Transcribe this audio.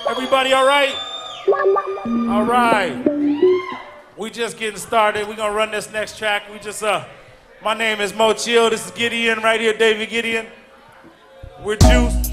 Everybody all right? All right. We just getting started. We're gonna run this next track. My name is Mo Chill. This is Gideon right here, David Gideon. We're Juice.